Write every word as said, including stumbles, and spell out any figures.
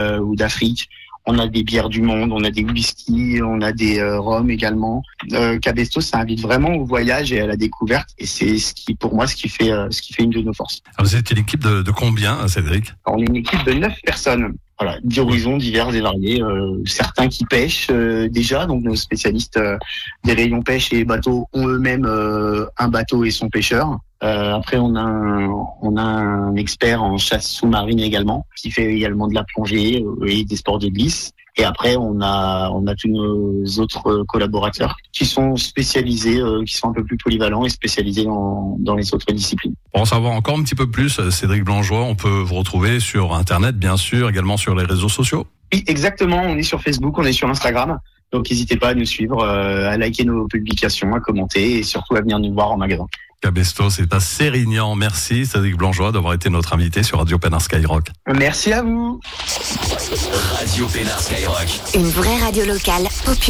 euh, ou d'Afrique. On a des bières du monde, on a des whisky, on a des euh, rhums également. Euh, Cabestos, ça invite vraiment au voyage et à la découverte. Et c'est ce qui, pour moi, ce qui fait, euh, ce qui fait une de nos forces. Alors vous êtes une équipe de, de combien, Cédric ? Alors, on est une équipe de neuf personnes. Voilà, d'horizons divers et variés. Euh, certains qui pêchent euh, déjà, donc nos spécialistes euh, des rayons pêche et bateaux ont eux-mêmes euh, un bateau et son pêcheur. Euh, après, on a un, on a un expert en chasse sous-marine également, qui fait également de la plongée et des sports de glisse. Et après, on a, on a tous nos autres collaborateurs qui sont spécialisés, euh, qui sont un peu plus polyvalents et spécialisés dans, dans les autres disciplines. Pour en savoir encore un petit peu plus, Cédric Blangeois, on peut vous retrouver sur Internet, bien sûr, également sur les réseaux sociaux. Oui, exactement. On est sur Facebook, on est sur Instagram. Donc, n'hésitez pas à nous suivre, euh, à liker nos publications, à commenter et surtout à venir nous voir en magasin. Cabestos est à Sérignan. Merci Cédric Blangeois d'avoir été notre invité sur Radio Pénard Skyrock. Merci à vous. Radio Pénard Skyrock. Une vraie radio locale populaire.